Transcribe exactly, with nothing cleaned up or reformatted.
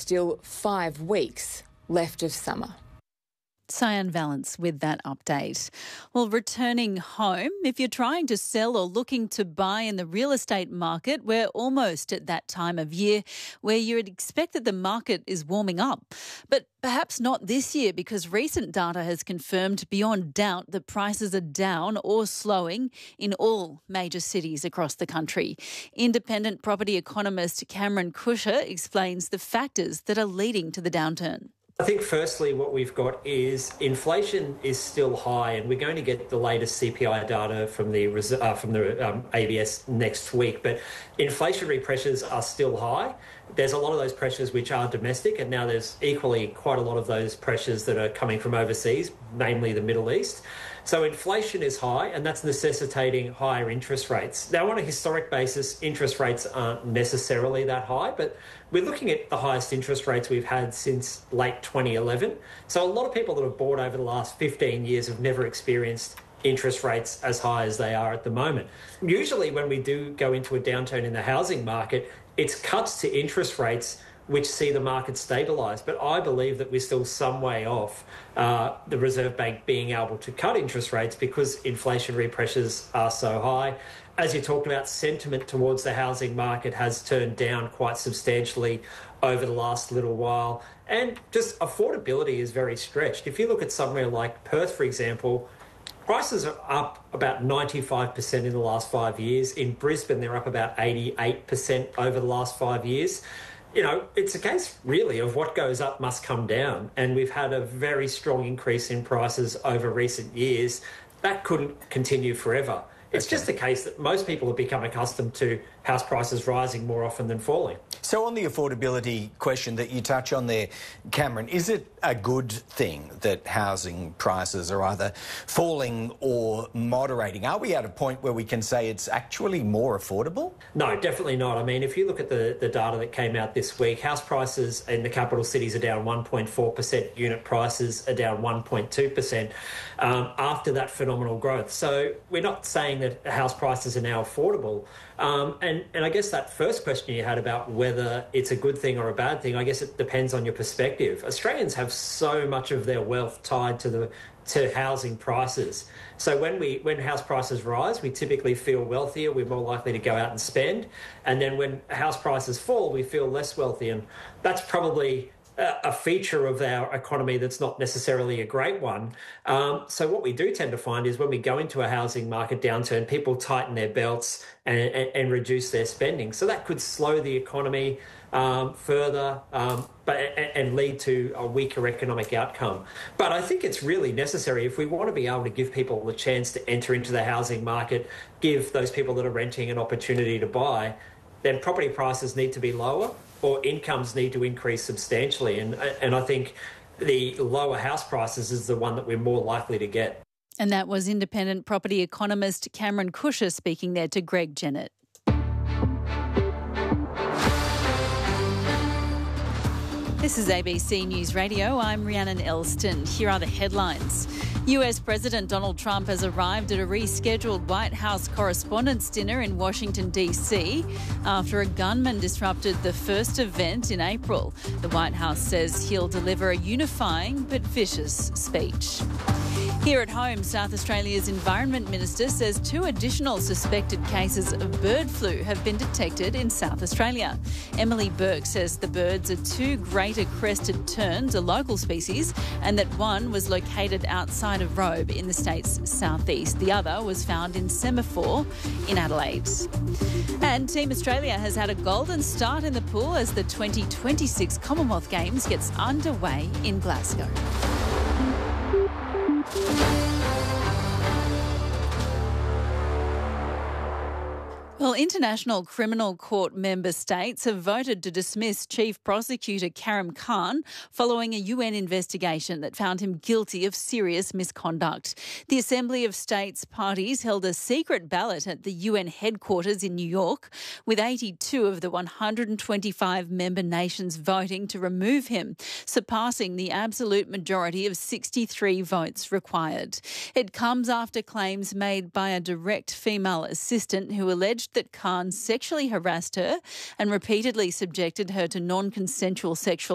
still five weeks left of summer. Cyan Valance with that update. Well, returning home, if you're trying to sell or looking to buy in the real estate market, we're almost at that time of year where you'd expect that the market is warming up. But perhaps not this year, because recent data has confirmed beyond doubt that prices are down or slowing in all major cities across the country. Independent property economist Cameron Cusher explains the factors that are leading to the downturn. I think firstly what we've got is inflation is still high, and we're going to get the latest C P I data from the uh, from the um, A B S next week, but inflationary pressures are still high. There's a lot of those pressures which are domestic, and now there's equally quite a lot of those pressures that are coming from overseas, namely the Middle East. So inflation is high, and that's necessitating higher interest rates. Now, on a historic basis, interest rates aren't necessarily that high, but we're looking at the highest interest rates we've had since late twenty eleven. So a lot of people that have bought over the last fifteen years have never experienced interest rates as high as they are at the moment. Usually when we do go into a downturn in the housing market, it's cuts to interest rates which see the market stabilise. But I believe that we're still some way off uh, the Reserve Bank being able to cut interest rates because inflationary pressures are so high. As you talked about, sentiment towards the housing market has turned down quite substantially over the last little while. And just affordability is very stretched. If you look at somewhere like Perth, for example, prices are up about ninety-five percent in the last five years. In Brisbane, they're up about eighty-eight percent over the last five years. You know, it's a case really of what goes up must come down. And we've had a very strong increase in prices over recent years. That couldn't continue forever. It's okay. Just a case that most people have become accustomed to house prices rising more often than falling. So on the affordability question that you touch on there, Cameron, is it a good thing that housing prices are either falling or moderating? Are we at a point where we can say it's actually more affordable? No, definitely not. I mean, if you look at the, the data that came out this week, house prices in the capital cities are down one point four percent, unit prices are down one point two percent um, after that phenomenal growth. So we're not saying that house prices are now affordable. Um, and, and I guess that first question you had about whether it's a good thing or a bad thing, I guess it depends on your perspective. Australians have so much of their wealth tied to the to housing prices. So when we when house prices rise, we typically feel wealthier, we're more likely to go out and spend. And then when house prices fall, we feel less wealthy. And that's probably a feature of our economy that's not necessarily a great one. Um, so what we do tend to find is when we go into a housing market downturn, people tighten their belts and, and, and reduce their spending. So that could slow the economy um, further um, but and lead to a weaker economic outcome. But I think it's really necessary if we want to be able to give people the chance to enter into the housing market, give those people that are renting an opportunity to buy, then property prices need to be lower, or incomes need to increase substantially. And and I think the lower house prices is the one that we're more likely to get. And that was independent property economist Cameron Cusher speaking there to Greg Jennett. This is A B C News Radio. I'm Rhiannon Elston. Here are the headlines. U S President Donald Trump has arrived at a rescheduled White House Correspondents' Dinner in Washington, D C after a gunman disrupted the first event in April. The White House says he'll deliver a unifying but vicious speech. Here at home, South Australia's Environment Minister says two additional suspected cases of bird flu have been detected in South Australia. Emily Burke says the birds are two greater crested terns, a local species, and that one was located outside of Robe in the state's southeast. The other was found in Semaphore in Adelaide. And Team Australia has had a golden start in the pool as the twenty twenty-six Commonwealth Games gets underway in Glasgow. Well, International Criminal Court member states have voted to dismiss Chief Prosecutor Karim Khan following a U N investigation that found him guilty of serious misconduct. The Assembly of States parties held a secret ballot at the U N headquarters in New York, with eighty-two of the one hundred twenty-five member nations voting to remove him, surpassing the absolute majority of sixty-three votes required. It comes after claims made by a direct female assistant who alleged that Khan sexually harassed her and repeatedly subjected her to non-consensual sexual